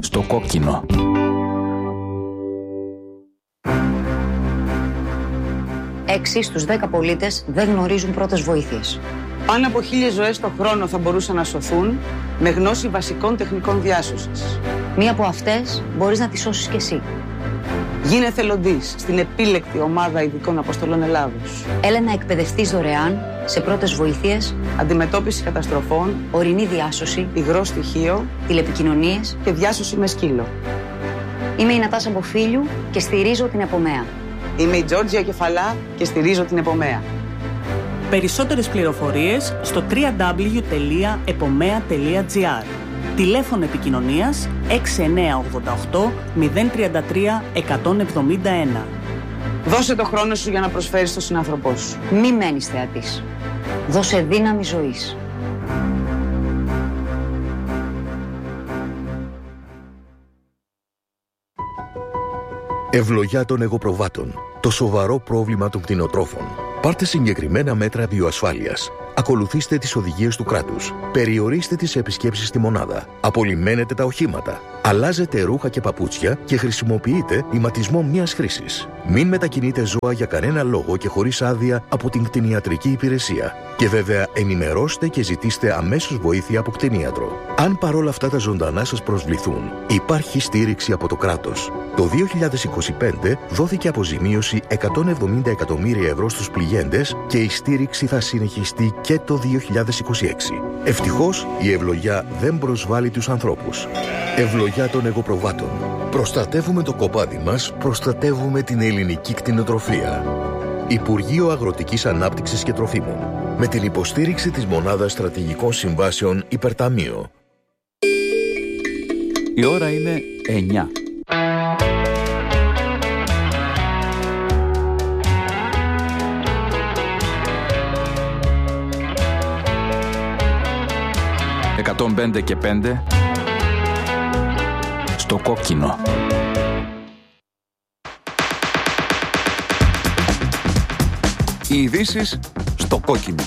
Στο κόκκινο. Έξι στους 10 πολίτες δεν γνωρίζουν πρώτες βοήθειες. Πάνω από 1.000 ζωές το χρόνο θα μπορούσαν να σωθούν με γνώση βασικών τεχνικών διάσωσης. Μία από αυτές μπορείς να τη σώσεις κι εσύ. Γίνε εθελοντής στην επίλεκτη ομάδα ειδικών αποστολών Ελλάδος. Έλα να εκπαιδευτείς δωρεάν σε πρώτες βοήθειες, αντιμετώπιση καταστροφών, ορεινή διάσωση, υγρό στοιχείο, τηλεπικοινωνίες και διάσωση με σκύλο. Είμαι η Νατάσα Μποφίλιου και στηρίζω την Επομέα. Είμαι η Τζόρτζια Κεφαλά και στηρίζω την Επομέα. Περισσότερες πληροφορίες στο www.epomea.gr. Τηλέφωνο επικοινωνίας 6988 033 171. Δώσε το χρόνο σου για να προσφέρεις στον συνάνθρωπό σου. Μη μένεις θεατής. Δώσε δύναμη ζωής. Ευλογιά των εγωπροβάτων. Το σοβαρό πρόβλημα των κτηνοτρόφων. Πάρτε συγκεκριμένα μέτρα βιοασφάλειας. Ακολουθήστε τις οδηγίες του κράτους. Περιορίστε τις επισκέψεις στη μονάδα. Απολυμμένετε τα οχήματα. Αλλάζετε ρούχα και παπούτσια και χρησιμοποιείτε ηματισμό μιας χρήσης. Μην μετακινείτε ζώα για κανένα λόγο και χωρίς άδεια από την κτηνιατρική υπηρεσία. Και βέβαια ενημερώστε και ζητήστε αμέσως βοήθεια από κτηνίατρο. Αν παρόλα αυτά τα ζωντανά σας προσβληθούν, υπάρχει στήριξη από το κράτος. Το 2025 δόθηκε αποζημίωση 170 εκατομμύρια ευρώ στους πληγέντες και η στήριξη θα συνεχιστεί και το 2026. Ευτυχώς η ευλογιά δεν προσβάλλει τους ανθρώπους. Ευλογιά των εγωπροβάτων. Προστατεύουμε το κοπάδι μας, προστατεύουμε την ελληνική κτηνοτροφία. Υπουργείο Αγροτικής Ανάπτυξης και Τροφίμων. Με την υποστήριξη της Μονάδας Στρατηγικών Συμβάσεων Υπερταμείο. Η ώρα είναι 9. «105 και 5» στο κόκκινο. Οι ειδήσεις στο κόκκινο.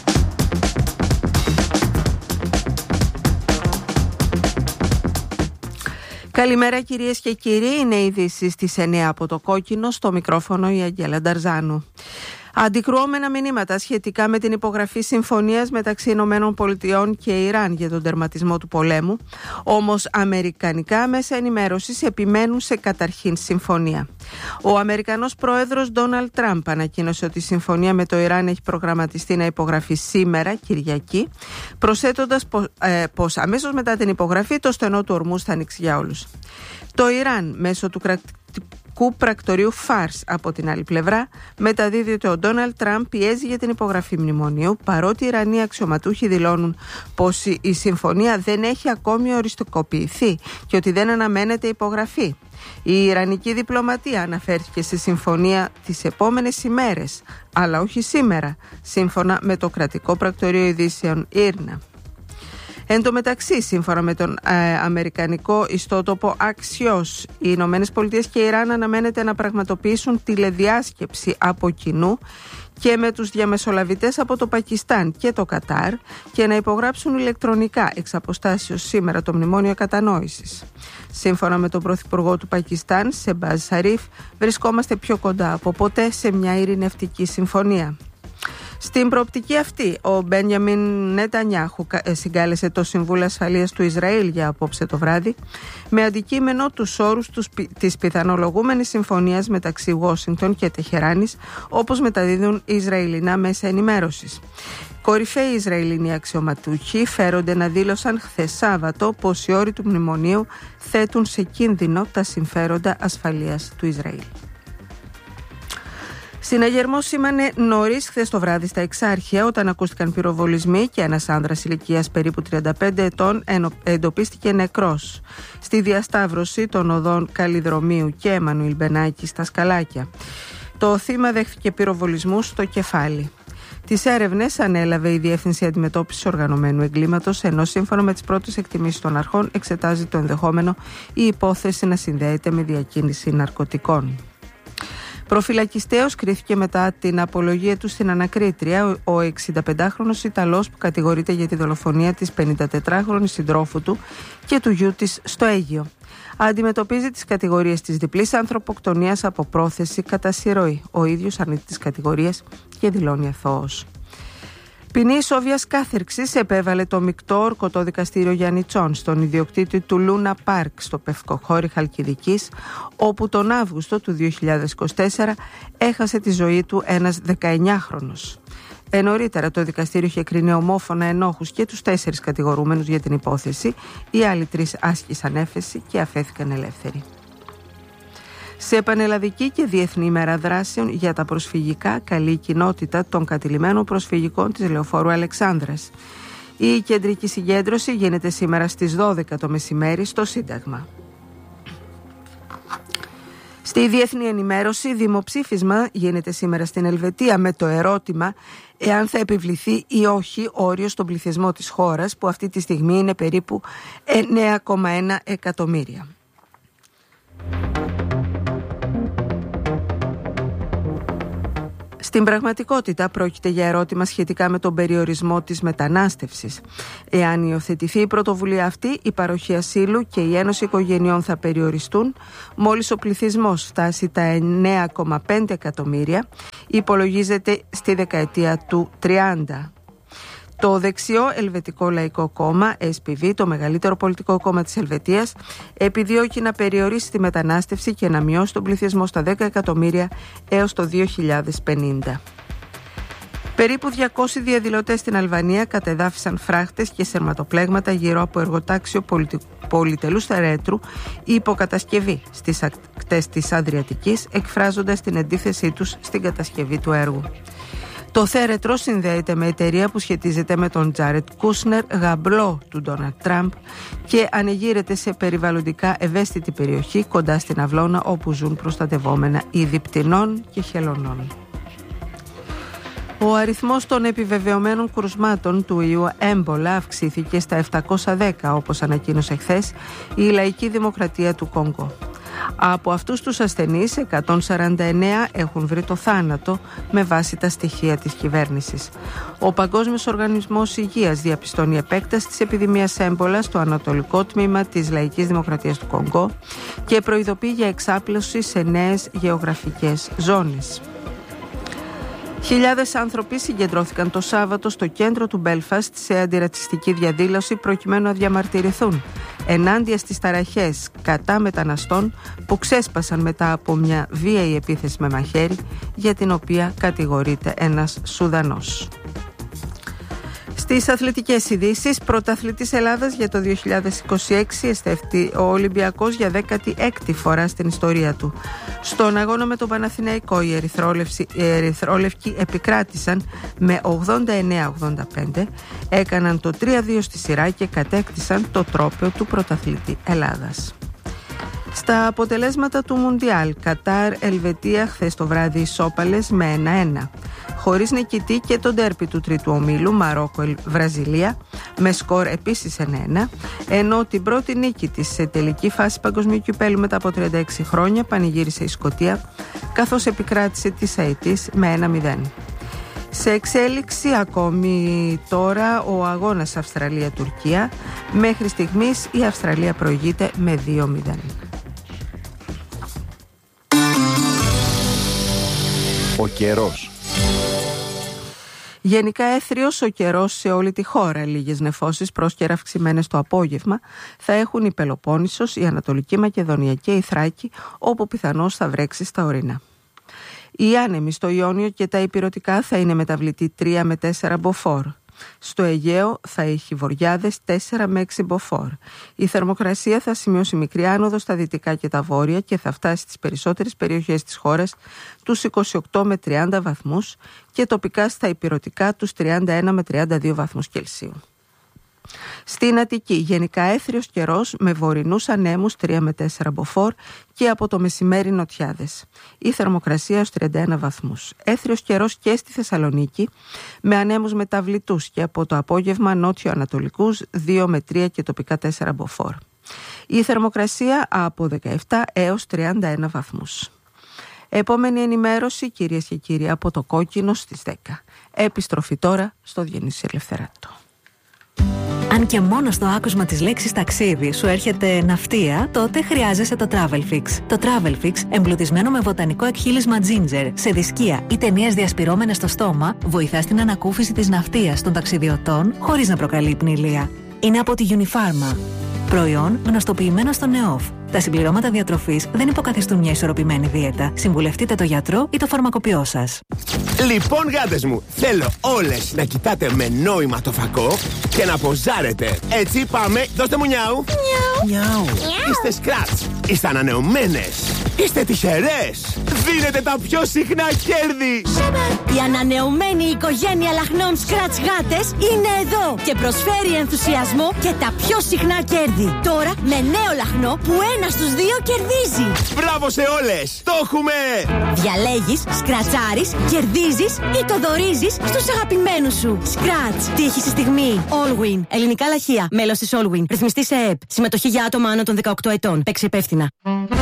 Καλημέρα κυρίες και κύριοι, είναι οι ειδήσεις στις 9 από το κόκκινο, στο μικρόφωνο η Αγγέλα Νταρζάνου. Αντικρουόμενα μηνύματα σχετικά με την υπογραφή συμφωνίας μεταξύ ΗΠΑ και Ιράν για τον τερματισμό του πολέμου, όμως αμερικανικά μέσα ενημέρωσης επιμένουν σε καταρχήν συμφωνία. Ο Αμερικανός πρόεδρος Ντόναλντ Τραμπ ανακοίνωσε ότι η συμφωνία με το Ιράν έχει προγραμματιστεί να υπογραφεί σήμερα, Κυριακή, προσθέτοντας πως αμέσως μετά την υπογραφή το στενό του Ορμούζ θα ανοίξει για όλους. Το Ιράν μέσω του κρατικού πρακτορείου Φάρς από την άλλη πλευρά μεταδίδει ότι ο Ντόναλντ Τραμπ πιέζει για την υπογραφή μνημονίου, παρότι οι Ιρανοί αξιωματούχοι δηλώνουν πως η συμφωνία δεν έχει ακόμη οριστικοποιηθεί και ότι δεν αναμένεται υπογραφή. Η Ιρανική διπλωματία αναφέρθηκε στη συμφωνία τις επόμενες ημέρες, αλλά όχι σήμερα, σύμφωνα με το κρατικό πρακτορείο ειδήσεων IRNA. Εν τω μεταξύ, σύμφωνα με τον αμερικανικό ιστότοπο Axios, οι Ηνωμένες Πολιτείες και η Ιράν αναμένεται να πραγματοποιήσουν τηλεδιάσκεψη από κοινού και με τους διαμεσολαβητές από το Πακιστάν και το Κατάρ και να υπογράψουν ηλεκτρονικά εξ αποστάσεως σήμερα το Μνημόνιο Κατανόησης. Σύμφωνα με τον Πρωθυπουργό του Πακιστάν, Σεμπάζ Σαρίφ, βρισκόμαστε πιο κοντά από ποτέ σε μια ειρηνευτική συμφωνία. Στην προοπτική αυτή, ο Μπένιαμιν Νετανιάχου συγκάλεσε το Συμβούλιο Ασφαλείας του Ισραήλ για απόψε το βράδυ, με αντικείμενο τους όρους της πιθανολογούμενης συμφωνίας μεταξύ Ουάσιγκτον και Τεχεράνης, όπως μεταδίδουν Ισραηλινά μέσα ενημέρωσης. Κορυφαίοι Ισραηλινοί αξιωματούχοι φέρονται να δήλωσαν χθες Σάββατο πως οι όροι του μνημονίου θέτουν σε κίνδυνο τα συμφέροντα ασφαλείας του Ισραήλ. Συναγερμό σήμανε νωρίς χθες το βράδυ στα Εξάρχεια, όταν ακούστηκαν πυροβολισμοί και ένας άνδρας ηλικίας περίπου 35 ετών εντοπίστηκε νεκρός στη διασταύρωση των οδών Καλλιδρομίου και Εμμανουήλ Μπενάκη στα Σκαλάκια. Το θύμα δέχθηκε πυροβολισμούς στο κεφάλι. Τις έρευνες ανέλαβε η Διεύθυνση Αντιμετώπισης Οργανωμένου Εγκλήματος, ενώ σύμφωνα με τις πρώτες εκτιμήσεις των αρχών εξετάζει το ενδεχόμενο η υπόθεση να συνδέεται με διακίνηση ναρκωτικών. Προφυλακιστέως κρίθηκε μετά την απολογία του στην ανακρίτρια ο 65χρονος Ιταλός που κατηγορείται για τη δολοφονία της 54χρονης συντρόφου του και του γιού της στο Αίγυο. αντιμετωπίζει τις κατηγορίες της διπλής ανθρωποκτονίας από πρόθεση κατά συρροή. Ο ίδιος αρνείται τις κατηγορίες και δηλώνει αθώος. Ποινή ισόβιας κάθυρξης επέβαλε το μεικτό ορκωτό δικαστήριο Γιαννιτσών στον ιδιοκτήτη του Λούνα Πάρκ στο Πευκοχώρι Χαλκιδικής, όπου τον Αύγουστο του 2024 έχασε τη ζωή του ένας 19χρονος. Νωρίτερα το δικαστήριο είχε κρίνει ομόφωνα ενόχους και τους 4 κατηγορούμενους για την υπόθεση. Οι άλλοι 3 άσκησαν έφεση και αφέθηκαν ελεύθεροι. Σε πανελλαδική και διεθνή ημέρα δράσεων για τα προσφυγικά καλεί η κοινότητα των κατηλημμένων προσφυγικών της Λεωφόρου Αλεξάνδρας. Η κεντρική συγκέντρωση γίνεται σήμερα στις 12 το μεσημέρι στο Σύνταγμα. Στη διεθνή ενημέρωση, δημοψήφισμα γίνεται σήμερα στην Ελβετία με το ερώτημα εάν θα επιβληθεί ή όχι όριο στον πληθυσμό της χώρας, που αυτή τη στιγμή είναι περίπου 9,1 εκατομμύρια. Στην πραγματικότητα πρόκειται για ερώτημα σχετικά με τον περιορισμό της μετανάστευσης. Εάν υιοθετηθεί η πρωτοβουλία αυτή, η παροχή ασύλου και η ένωση οικογενειών θα περιοριστούν μόλις ο πληθυσμός φτάσει τα 9,5 εκατομμύρια, υπολογίζεται στη δεκαετία του 30. Το δεξιό Ελβετικό Λαϊκό Κόμμα, SPV, το μεγαλύτερο πολιτικό κόμμα της Ελβετίας, επιδιώκει να περιορίσει τη μετανάστευση και να μειώσει τον πληθυσμό στα 10 εκατομμύρια έως το 2050. Περίπου 200 διαδηλωτές στην Αλβανία κατεδάφισαν φράχτες και σερματοπλέγματα γύρω από εργοτάξιο πολυτελούς θερέτρου ή υποκατασκευή στις ακτές της Αδριατικής, εκφράζοντας την αντίθεσή τους στην κατασκευή του έργου. Το θέρετρο συνδέεται με εταιρεία που σχετίζεται με τον Τζάρετ Κούσνερ, γαμπρό του Ντόναλντ Τραμπ, και ανοιγείρεται σε περιβαλλοντικά ευαίσθητη περιοχή κοντά στην Αυλώνα, όπου ζουν προστατευόμενα είδη πτηνών και χελωνών. Ο αριθμός των επιβεβαιωμένων κρουσμάτων του ιού έμπολα αυξήθηκε στα 710, όπως ανακοίνωσε χθες η Λαϊκή Δημοκρατία του Κονγκό. Από αυτούς τους ασθενείς, 149 έχουν βρει το θάνατο με βάση τα στοιχεία της κυβέρνησης. Ο Παγκόσμιος Οργανισμός Υγείας διαπιστώνει επέκταση της επιδημίας έμπολα στο ανατολικό τμήμα της Λαϊκής Δημοκρατίας του Κονγκό και προειδοποιεί για εξάπλωση σε νέες γεωγραφικές ζώνες. Χιλιάδες άνθρωποι συγκεντρώθηκαν το Σάββατο στο κέντρο του Μπέλφαστ σε αντιρατσιστική διαδήλωση προκειμένου να διαμαρτυρηθούν ενάντια στις ταραχές κατά μεταναστών που ξέσπασαν μετά από μια βίαιη επίθεση με μαχαίρι, για την οποία κατηγορείται ένας Σουδανός. Στις αθλητικές ειδήσεις, πρωταθλητής Ελλάδας για το 2026 εστέφθη ο Ολυμπιακός για 16η φορά στην ιστορία του. Στον αγώνα με τον Παναθηναϊκό, οι ερυθρόλευκοι επικράτησαν με 89-85, έκαναν το 3-2 στη σειρά και κατέκτησαν το τρόπαιο του πρωταθλητή Ελλάδας. Στα αποτελέσματα του Μουντιάλ, Κατάρ-Ελβετία χθες το βράδυ ισόπαλες με 1-1. Χωρίς νικητή και το ντέρπι του τρίτου ομίλου, Μαρόκο-Βραζιλία, με σκορ επίσης 1-1, ενώ την πρώτη νίκη της σε τελική φάση παγκοσμίου κυπέλου μετά από 36 χρόνια πανηγύρισε η Σκωτία, καθώς επικράτησε τη Αιτής με 1-0. Σε εξέλιξη ακόμη τώρα ο αγώνας Αυστραλία-Τουρκία. Μέχρι στιγμής η Αυστραλία προηγείται με 2-0. Ο καιρός. Γενικά έθριος ο καιρός σε όλη τη χώρα. Λίγες νεφώσεις πρόσκαιρα αυξημένες το απόγευμα θα έχουν η Πελοπόννησος, η Ανατολική Μακεδονία και η Θράκη, όπου πιθανώς θα βρέξει στα ορεινά. Οι άνεμοι στο Ιόνιο και τα ηπειρωτικά θα είναι μεταβλητή 3 με 4 μποφόρ. Στο Αιγαίο θα έχει βοριάδες 4 με 6 μποφόρ. Η θερμοκρασία θα σημειώσει μικρή άνοδο στα δυτικά και τα βόρεια και θα φτάσει στις περισσότερες περιοχές της χώρας τους 28 με 30 βαθμούς και τοπικά στα ηπειρωτικά τους 31 με 32 βαθμούς Κελσίου. Στην Αττική γενικά έθριος καιρός με βορεινούς ανέμους 3 με 4 μποφόρ και από το μεσημέρι νοτιάδες. Η θερμοκρασία ως 31 βαθμούς. Έθριος καιρός και στη Θεσσαλονίκη με ανέμους μεταβλητούς και από το απόγευμα νότιο-ανατολικούς 2 με 3 και τοπικά 4 μποφόρ. Η θερμοκρασία από 17 έως 31 βαθμούς. Επόμενη ενημέρωση, κυρίες και κύριοι, από το Κόκκινο στις 10. Επιστροφή τώρα στο Διονύση Ελευθεράτο. Αν και μόνο στο άκουσμα της λέξης ταξίδι σου έρχεται ναυτία, τότε χρειάζεσαι το Travelfix. Το Travelfix, εμπλουτισμένο με βοτανικό εκχύλισμα ginger, σε δισκία ή ταινίες διασπυρώμενες στο στόμα, βοηθά στην ανακούφιση της ναυτίας των ταξιδιωτών χωρίς να προκαλεί πνηλία. Είναι από τη Unifarma. Προϊόν γνωστοποιημένο στο ΝΕΟΦ. Τα συμπληρώματα διατροφής δεν υποκαθιστούν μια ισορροπημένη δίαιτα. Συμβουλευτείτε το γιατρό ή το φαρμακοποιό σας. Λοιπόν, γάτες μου, θέλω όλες να κοιτάτε με νόημα το φακό και να ποζάρετε. Έτσι, πάμε, δώστε μου νιάου. Νιάου. Είστε σκράτς, είστε ανανεωμένες, είστε τυχερές. Δίνετε τα πιο συχνά κέρδη. Η ανανεωμένη οικογένεια λαχνών Scratch γάτες είναι εδώ και προσφέρει ενθουσιασμό και τα πιο συχνά κέρδη. Τώρα με νέο λαχνό που ένας στους δύο κερδίζει. Μπράβο σε όλες, το έχουμε! Διαλέγεις, σκρατσάρεις, κερδίζεις ή το δωρίζεις στους αγαπημένους σου. Scratch, τύχη στη στιγμή. Allwin, ελληνικά λαχεία, μέλος της Allwin. Ρυθμιστή σε ΕΕΠ. Συμμετοχή για άτομα άνω των 18 ετών. Παίξε υπεύθυνα.